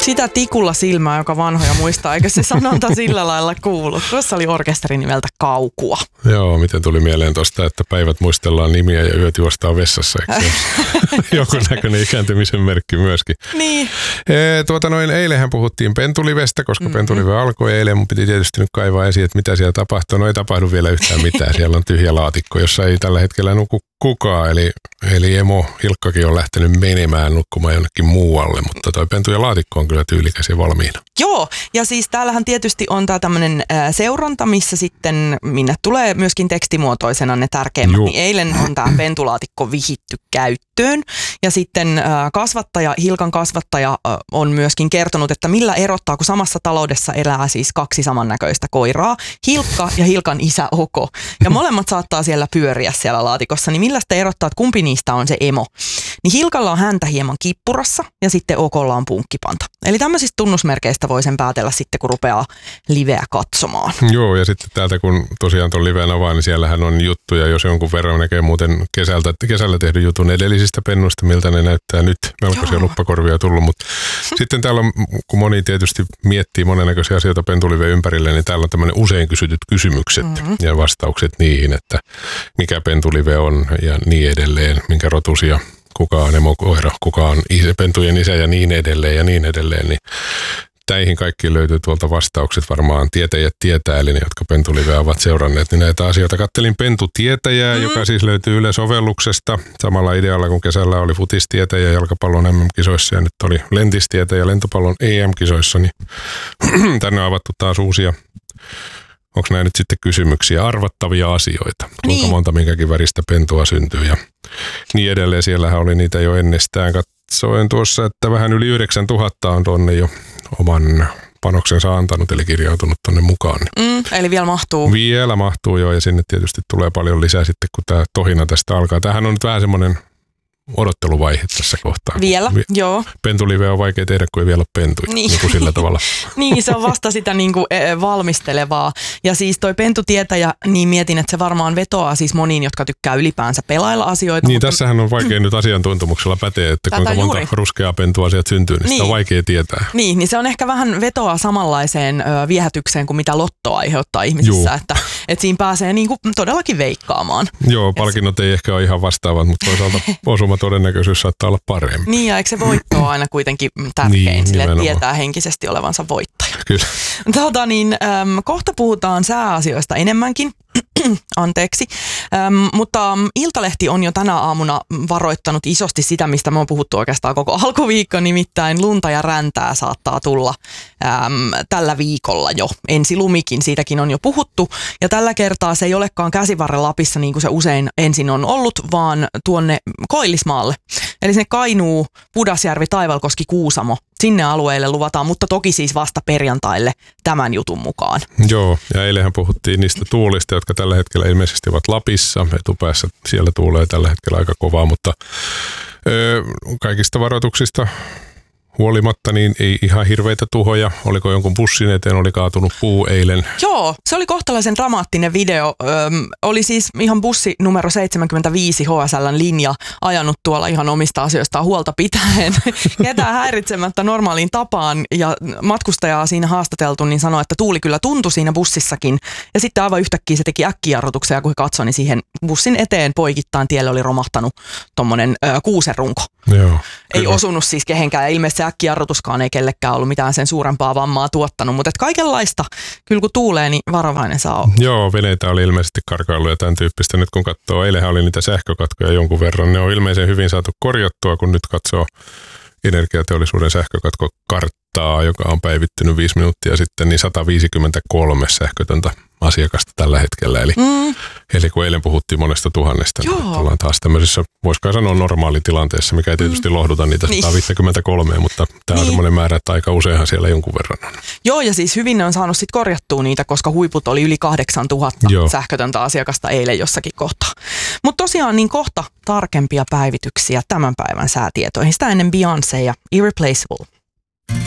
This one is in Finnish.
Sitä tikulla silmää, joka vanhoja muistaa, eikö se sanonta sillä lailla kuulu? Tuossa oli orkesteri nimeltä Kaukua. Joo, miten tuli mieleen tuosta, että päivät muistellaan nimiä ja yöt juostaan vessassa, eikö se jonkunnäköinen ikääntymisen merkki myöskin? Niin. Eilenhän puhuttiin Pentulivestä, koska Pentulive alkoi eilen. Mun piti tietysti nyt kaivaa esiin, että mitä siellä tapahtuu. No ei tapahdu vielä yhtään mitään. Siellä on tyhjä laatikko, jossa ei tällä hetkellä nuku kukaan. Eli emo Hilkkakin on lähtenyt menemään nukkumaan jonnekin muualle, mutta toi pentu ja laatikko on kyllä tyylikäs ja valmiina. Joo, ja siis täällähän tietysti on tää tämmönen seuranta, missä sitten minne tulee myöskin tekstimuotoisena ne tärkeimmät. Niin eilen on tää pentulaatikko vihitty käyttöön ja sitten Hilkan kasvattaja on myöskin kertonut, että millä erottaa, kun samassa taloudessa elää siis kaksi samannäköistä koiraa, Hilkka ja Hilkan isä Oko. Ja molemmat saattaa siellä pyöriä siellä laatikossa, niin millä sitä erottaa, että kumpi niistä on se emo? Niin Hilkalla on häntä hieman kippurassa ja sitten Okolla on punkkipanta. Eli tämmöisistä tunnusmerkeistä voi sen päätellä sitten, kun rupeaa liveä katsomaan. Joo, ja sitten täältä kun tosiaan tuon liveen avaa, niin siellähän on juttuja, jos jonkun verran näkee muuten kesällä tehdyn jutun edellisistä pennuista, miltä ne näyttää nyt. Melkoisia luppakorvia tullut, mutta sitten täällä on, kun moni tietysti miettii monennäköisiä asioita pentuliveen ympärille, niin täällä on tämmöinen usein kysytyt kysymykset ja vastaukset niihin, että mikä pentulive on ja niin edelleen, minkä rotusia. Kuka on emokoira, kuka on pentujen isä ja niin edelleen, niin täihin kaikkiin löytyy tuolta vastaukset varmaan tietäjät tietää, eli ne, jotka pentuliveä ovat seuranneet, niin näitä asioita. Kattelin Pentutietäjää, joka siis löytyy Yle-sovelluksesta samalla idealla kuin kesällä oli futistietäjä jalkapallon MM-kisoissa ja nyt oli lentistietäjä lentopallon EM-kisoissa, niin tänne on avattu taas uusia. Onko nämä nyt sitten kysymyksiä, arvattavia asioita? Kuinka monta minkäkin väristä pentua syntyy ja niin edelleen. Siellähän oli niitä jo ennestään. Katsoin tuossa, että vähän yli 9000 on tuonne jo oman panoksensa antanut, eli kirjautunut tuonne mukaan. Eli vielä mahtuu. Vielä mahtuu jo, ja sinne tietysti tulee paljon lisää sitten, kun tämä tohina tästä alkaa. Tämähän on nyt vähän semmoinen odotteluvaihe tässä kohtaa. Vielä, joo. Pentulive on vaikea tehdä, kun ei vielä ole pentuja. Niin kuin sillä tavalla. Niin, se on vasta sitä niinku valmistelevaa. Ja siis toi pentutietäjä, niin mietin, että se varmaan vetoaa siis moniin, jotka tykkää ylipäänsä pelailla asioita. Niin, mutta tässähän on vaikea nyt asiantuntemuksella päteä, että kuinka monta ruskeaa pentua sieltä syntyy, niin sitä on vaikea tietää. Niin se on ehkä vähän vetoaa samanlaiseen viehätykseen kuin mitä lotto aiheuttaa ihmisissä, että siinä pääsee niinku todellakin veikkaamaan. Joo, palkinnot ei ehkä ole ihan vastaavat, mutta toisaalta todennäköisyys saattaa olla parempi. Niin, ja eikö se voitto ole aina kuitenkin tärkein, sille tietää henkisesti olevansa voittaja. Kyllä. Kohta puhutaan sääasioista enemmänkin. Anteeksi. Mutta Iltalehti on jo tänä aamuna varoittanut isosti sitä, mistä me on puhuttu oikeastaan koko alkuviikko, nimittäin lunta ja räntää saattaa tulla tällä viikolla jo. Ensilumikin, siitäkin on jo puhuttu. Ja tällä kertaa se ei olekaan Käsivarren Lapissa niin kuin se usein ensin on ollut, vaan tuonne Koillismaalle. Eli sinne Kainuu, Pudasjärvi, Taivalkoski, Kuusamo. Sinne alueelle luvataan, mutta toki siis vasta perjantaille tämän jutun mukaan. Joo, ja eilenhän puhuttiin niistä tuulista, jotka tällä hetkellä ilmeisesti ovat Lapissa. Etupäässä siellä tuulee tällä hetkellä aika kovaa, mutta kaikista varoituksista huolimatta niin ei ihan hirveitä tuhoja. Oliko jonkun bussin eteen, oli kaatunut puu eilen? Joo, se oli kohtalaisen dramaattinen video. Oli siis ihan bussi numero 75 HSL:n linja ajanut tuolla ihan omista asioistaan huolta pitäen. Ketään häiritsemättä normaaliin tapaan ja matkustajaa siinä haastateltu, niin sanoi, että tuuli kyllä tuntui siinä bussissakin. Ja sitten aivan yhtäkkiä se teki äkkijarrutuksen ja kun he katsoi, niin siihen bussin eteen poikittain tielle oli romahtanut tommonen kuusenrunko. Joo, ei osunut siis kehenkään ja ilmeisesti se äkkijarrutuskaan ei kellekään ollut mitään sen suurempaa vammaa tuottanut, mutta kaikenlaista, kyllä kun tuulee, niin varovainen saa olla. Joo, veneitä oli ilmeisesti karkailu ja tämän tyyppistä. Nyt kun katsoo, eilenhän oli niitä sähkökatkoja jonkun verran, ne on ilmeisen hyvin saatu korjattua, kun nyt katsoo energiateollisuuden sähkökatkokarttaa, joka on päivittynyt 5 minuuttia sitten, niin 153 sähkötöntä asiakasta tällä hetkellä. Eli kun eilen puhuttiin monesta tuhannesta, niin ollaan taas tämmöisessä, voisiko sanoa normaalitilanteessa, mikä ei tietysti lohduta niitä 153, mutta tämä on semmoinen määrä, että aika useinhan siellä jonkun verran on. Joo, ja siis hyvin ne on saanut sitten korjattua niitä, koska huiput oli yli 8000 sähkötöntä asiakasta eilen jossakin kohtaa. Mutta tosiaan niin kohta tarkempia päivityksiä tämän päivän säätietoihin. Sitä ennen Beyoncé ja Irreplaceable.